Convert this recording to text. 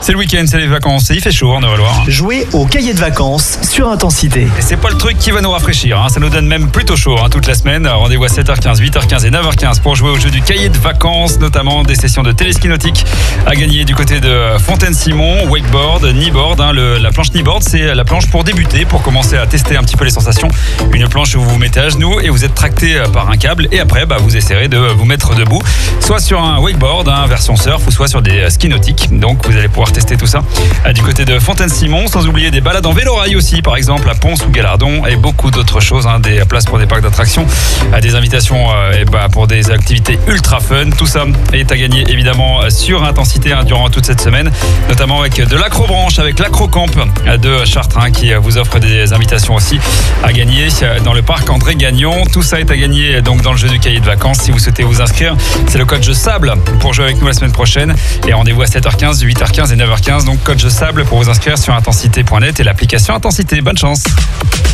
C'est le week-end, c'est les vacances et il fait chaud en Eure-et-Loire. Jouer au cahier de vacances sur Intensité. Et c'est pas le truc qui va nous rafraîchir, ça nous donne même plutôt chaud toute la semaine. Rendez-vous à 7h15, 8h15 et 9h15 pour jouer au jeu du cahier de vacances, notamment des sessions de téléski nautique à gagner du côté de Fontaine-Simon, wakeboard, kneeboard. La planche kneeboard, c'est la planche pour débuter, pour commencer à tester un petit peu les sensations. Une planche où vous vous mettez à genoux et vous êtes tracté par un câble et après vous essayerez de vous mettre debout, soit sur un wakeboard, version surf, ou soit sur des skis nautiques. Donc vous allez pouvoir tester tout ça du côté de Fontaine-Simon, sans oublier des balades en vélo-rail aussi, par exemple à Pons ou Galardon, et beaucoup d'autres choses, des places pour des parcs d'attractions, des invitations pour des activités ultra fun. Tout ça est à gagner évidemment sur Intensité durant toute cette semaine, notamment avec de l'acrobranche, avec l'acrocamp de Chartres qui vous offre des invitations aussi à gagner dans le parc André Gagnon. Tout ça est à gagner donc dans le jeu du cahier de vacances. Si vous souhaitez vous inscrire, c'est le code jeu SABLE pour jouer avec nous la semaine prochaine, et rendez-vous à 7h15, 8h15 et 9h15. Donc code jeu SABLE pour vous inscrire sur intensité.net et l'application Intensité. Bonne chance.